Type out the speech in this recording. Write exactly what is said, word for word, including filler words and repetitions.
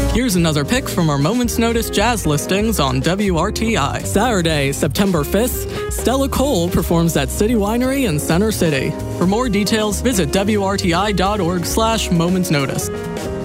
Here's another pick from our Moment's Notice jazz listings on W R T I. Saturday, September fifth, Stella Cole performs at City Winery in Center City. For more details, visit W R T I dot org slash Moment's Notice.